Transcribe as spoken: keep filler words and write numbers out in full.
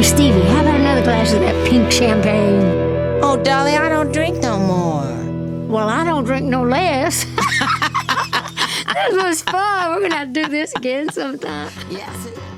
Stevie, how about another glass of that pink champagne? Oh, Dolly, I don't drink no more. Well, I don't drink no less. This was fun. We're going to have to do this again sometime. Yes.